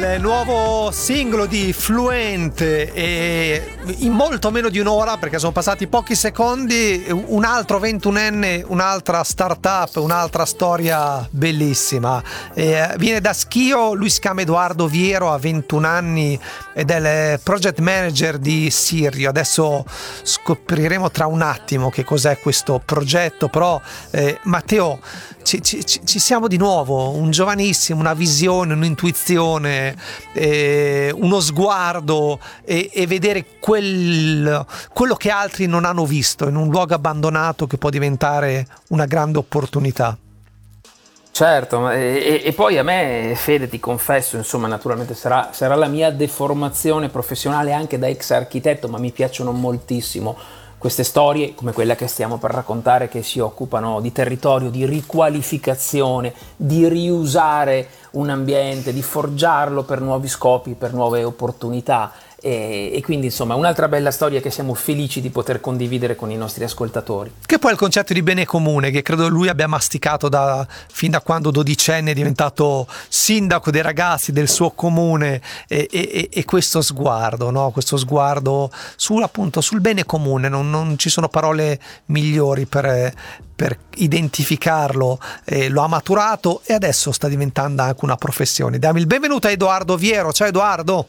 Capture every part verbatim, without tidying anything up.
il nuovo singolo di Fluente e in molto meno di un'ora, perché sono passati pochi secondi, un altro ventunenne, un'altra startup, un'altra storia bellissima. E viene da Schio, lui si chiama Edoardo Viero, ha ventuno anni ed è il project manager di Sirio. Adesso scopriremo tra un attimo che cos'è questo progetto, però eh, Matteo, Ci, ci, ci siamo di nuovo, un giovanissimo, una visione, un'intuizione, eh, uno sguardo e, e vedere quel, quello che altri non hanno visto in un luogo abbandonato che può diventare una grande opportunità. Certo, e, e poi a me, Fede, ti confesso, insomma, naturalmente sarà, sarà la mia deformazione professionale anche da ex architetto, ma mi piacciono moltissimo queste storie come quella che stiamo per raccontare, che si occupano di territorio, di riqualificazione, di riusare un ambiente, di forgiarlo per nuovi scopi, per nuove opportunità. E, e quindi insomma un'altra bella storia che siamo felici di poter condividere con i nostri ascoltatori. Che poi è il concetto di bene comune che credo lui abbia masticato da, fin da quando dodicenne è diventato sindaco dei ragazzi del suo comune, e, e, e questo sguardo, no? Questo sguardo sul, appunto, sul bene comune, non, non ci sono parole migliori per, per identificarlo. Eh, lo ha maturato e adesso sta diventando anche una professione. Diamo il benvenuto a Edoardo Viero. Ciao Edoardo.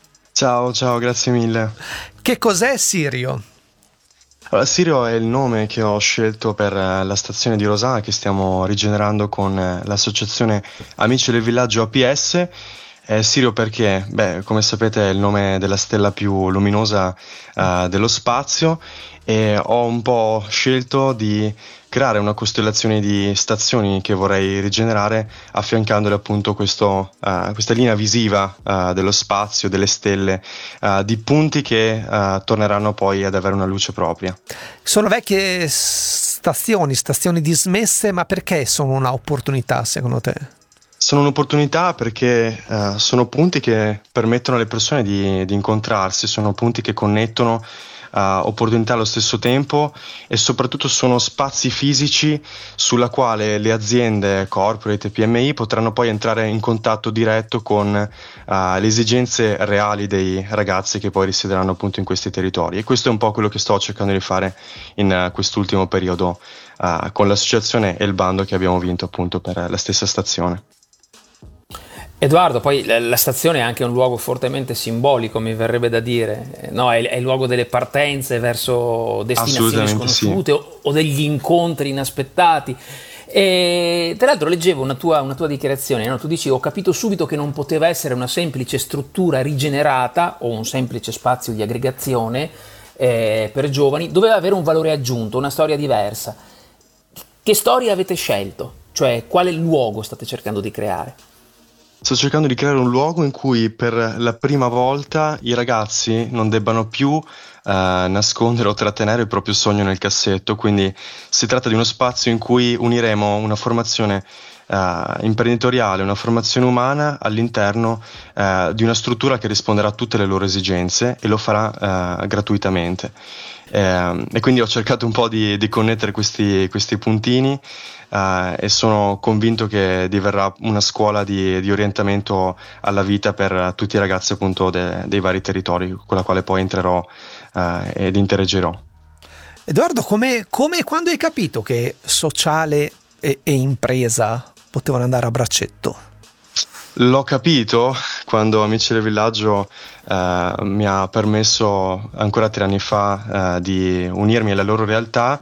Ciao, ciao, grazie mille. Che cos'è Sirio? Allora, Sirio è il nome che ho scelto per la stazione di Rosana che stiamo rigenerando con l'associazione Amici del Villaggio A P S. Eh, Sirio perché, beh, come sapete è il nome della stella più luminosa uh, dello spazio, e ho un po' scelto di creare una costellazione di stazioni che vorrei rigenerare, affiancandole appunto questo, uh, questa linea visiva uh, dello spazio, delle stelle, uh, di punti che uh, torneranno poi ad avere una luce propria. Sono vecchie stazioni, stazioni dismesse, ma perché sono un'opportunità secondo te? Sono un'opportunità perché uh, sono punti che permettono alle persone di, di incontrarsi, sono punti che connettono Uh, opportunità allo stesso tempo, e soprattutto sono spazi fisici sulla quale le aziende corporate e P M I potranno poi entrare in contatto diretto con uh, le esigenze reali dei ragazzi che poi risiederanno appunto in questi territori, e questo è un po' quello che sto cercando di fare in uh, quest'ultimo periodo uh, con l'associazione e il bando che abbiamo vinto appunto per la stessa stazione. Edoardo, poi la stazione è anche un luogo fortemente simbolico, mi verrebbe da dire, no? È, è il luogo delle partenze verso destinazioni sconosciute, sì, o, o degli incontri inaspettati. E tra l'altro leggevo una tua, una tua dichiarazione, no? Tu dici: ho capito subito che non poteva essere una semplice struttura rigenerata o un semplice spazio di aggregazione eh, per giovani, doveva avere un valore aggiunto, una storia diversa. Che storia avete scelto? Cioè, quale luogo state cercando di creare? Sto cercando di creare un luogo in cui per la prima volta i ragazzi non debbano più eh, nascondere o trattenere il proprio sogno nel cassetto, quindi si tratta di uno spazio in cui uniremo una formazione eh, imprenditoriale, una formazione umana all'interno eh, di una struttura che risponderà a tutte le loro esigenze e lo farà eh, gratuitamente. Eh, e quindi ho cercato un po' di, di connettere questi, questi puntini. Uh, e sono convinto che diverrà una scuola di, di orientamento alla vita per tutti i ragazzi appunto de, dei vari territori con la quale poi entrerò uh, ed interagirò. Edoardo, come, come e quando hai capito che sociale e, e impresa potevano andare a braccetto? L'ho capito quando Amici del Villaggio uh, mi ha permesso ancora tre anni fa uh, di unirmi alla loro realtà.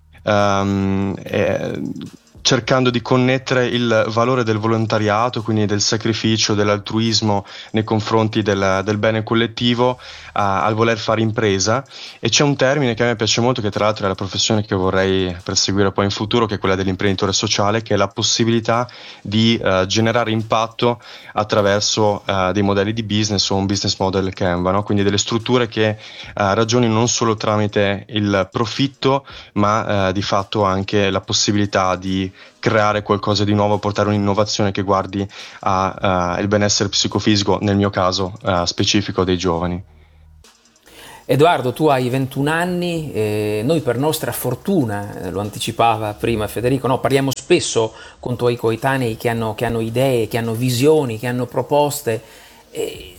Um, e, cercando di connettere il valore del volontariato, quindi del sacrificio, dell'altruismo nei confronti del, del bene collettivo, uh, al voler fare impresa. E c'è un termine che a me piace molto, che tra l'altro è la professione che vorrei perseguire poi in futuro, che è quella dell'imprenditore sociale, che è la possibilità di uh, generare impatto attraverso uh, dei modelli di business o un business model Canva, no? Quindi delle strutture che uh, ragionino non solo tramite il profitto, ma uh, di fatto anche la possibilità di creare qualcosa di nuovo, portare un'innovazione che guardi al uh, benessere psicofisico, nel mio caso uh, specifico dei giovani. Edoardo, tu hai ventuno anni, eh, noi per nostra fortuna, eh, lo anticipava prima Federico, no, parliamo spesso con tuoi coetanei che hanno, che hanno idee, che hanno visioni, che hanno proposte,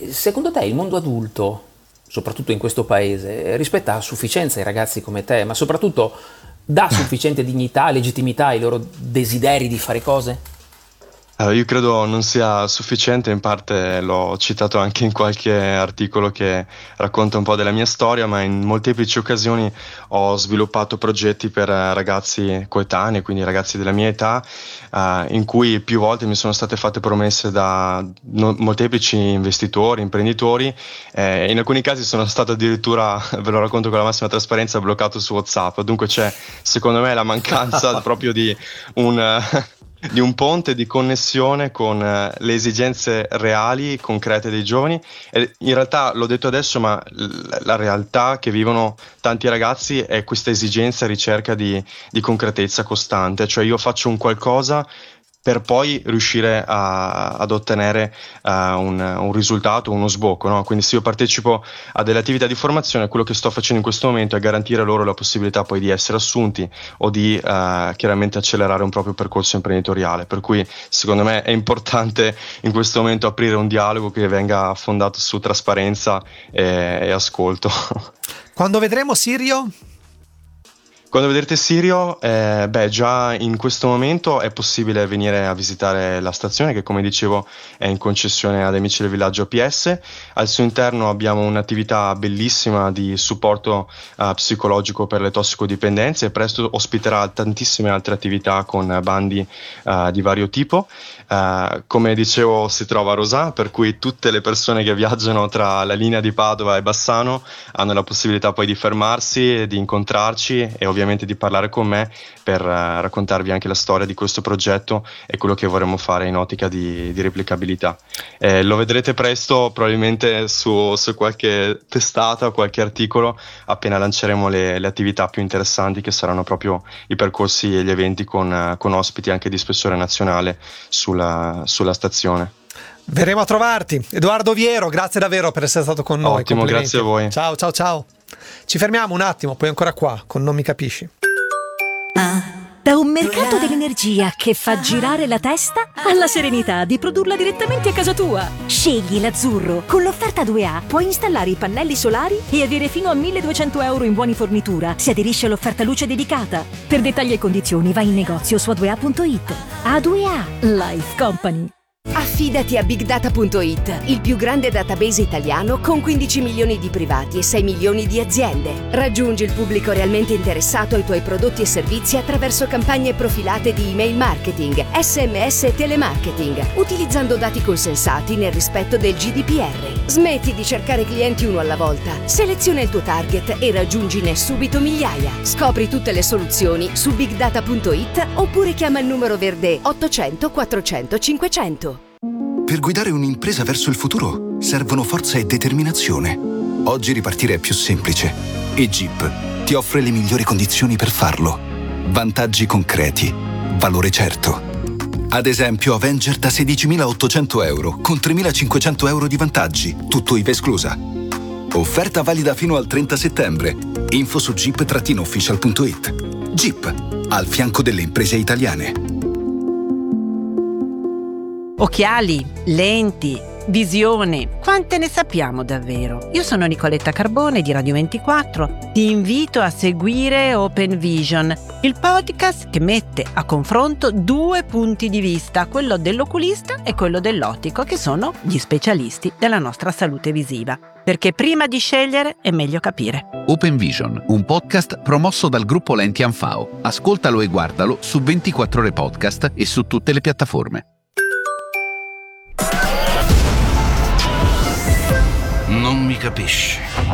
secondo te il mondo adulto, soprattutto in questo paese, rispetta a sufficienza i ragazzi come te, ma soprattutto dà sufficiente dignità e legittimità ai loro desideri di fare cose? Allora, io credo non sia sufficiente, in parte l'ho citato anche in qualche articolo che racconta un po' della mia storia, ma in molteplici occasioni ho sviluppato progetti per ragazzi coetanei, quindi ragazzi della mia età, eh, in cui più volte mi sono state fatte promesse da no, molteplici investitori, imprenditori, e in alcuni casi sono stato addirittura, ve lo racconto con la massima trasparenza, bloccato su WhatsApp. Dunque c'è, secondo me, la mancanza proprio di un... di un ponte di connessione con uh, le esigenze reali, concrete dei giovani. E in realtà, l'ho detto adesso, ma l- la realtà che vivono tanti ragazzi è questa esigenza e ricerca di, di concretezza costante. Cioè io faccio un qualcosa per poi riuscire a, ad ottenere uh, un, un risultato, uno sbocco, no? Quindi se io partecipo a delle attività di formazione, quello che sto facendo in questo momento è garantire loro la possibilità poi di essere assunti o di uh, chiaramente accelerare un proprio percorso imprenditoriale. Per cui secondo me è importante in questo momento aprire un dialogo che venga fondato su trasparenza e, e ascolto. Quando vedremo Sirio? Quando vedrete Sirio, eh, beh, già in questo momento è possibile venire a visitare la stazione, che come dicevo è in concessione ad Amici del Villaggio A P S. Al suo interno abbiamo un'attività bellissima di supporto uh, psicologico per le tossicodipendenze, e presto ospiterà tantissime altre attività con bandi uh, di vario tipo. Uh, come dicevo, si trova a Rosà, per cui tutte le persone che viaggiano tra la linea di Padova e Bassano hanno la possibilità poi di fermarsi, di incontrarci e ovviamente ovviamente di parlare con me per uh, raccontarvi anche la storia di questo progetto e quello che vorremmo fare in ottica di, di replicabilità. Eh, lo vedrete presto, probabilmente su, su qualche testata o qualche articolo, appena lanceremo le, le attività più interessanti, che saranno proprio i percorsi e gli eventi con, uh, con ospiti anche di spessore nazionale sulla, sulla stazione. Verremo a trovarti. Edoardo Viero, grazie davvero per essere stato con noi. Ottimo, grazie a voi. Ciao, ciao, ciao. Ci fermiamo un attimo, poi ancora qua con Non mi capisci. Da un mercato dell'energia che fa girare la testa alla serenità di produrla direttamente a casa tua. Scegli l'Azzurro. Con l'offerta due A puoi installare i pannelli solari e avere fino a milleduecento euro in buoni fornitura se aderisci all'offerta luce dedicata. Per dettagli e condizioni vai in negozio su a due a punto it. A due A Life Company. Affidati a Big Data punto it, il più grande database italiano con quindici milioni di privati e sei milioni di aziende. Raggiungi il pubblico realmente interessato ai tuoi prodotti e servizi attraverso campagne profilate di email marketing, sms e telemarketing, utilizzando dati consensati nel rispetto del G D P R. Smetti di cercare clienti uno alla volta, seleziona il tuo target e raggiungine subito migliaia. Scopri tutte le soluzioni su Big Data punto it oppure chiama il numero verde ottocento quattrocento cinquecento. Per guidare un'impresa verso il futuro servono forza e determinazione. Oggi ripartire è più semplice e Jeep ti offre le migliori condizioni per farlo. Vantaggi concreti, valore certo. Ad esempio Avenger da sedicimilaottocento euro con tremilacinquecento euro di vantaggi, tutto I V A esclusa. Offerta valida fino al trenta settembre. Info su jeep official punto it. Jeep, al fianco delle imprese italiane. Occhiali, lenti, visione, quante ne sappiamo davvero? Io sono Nicoletta Carbone di Radio ventiquattro, ti invito a seguire Open Vision, il podcast che mette a confronto due punti di vista, quello dell'oculista e quello dell'ottico, che sono gli specialisti della nostra salute visiva. Perché prima di scegliere è meglio capire. Open Vision, un podcast promosso dal gruppo Lenti Anfao. Ascoltalo e guardalo su ventiquattro ore podcast e su tutte le piattaforme. Non mi capisci.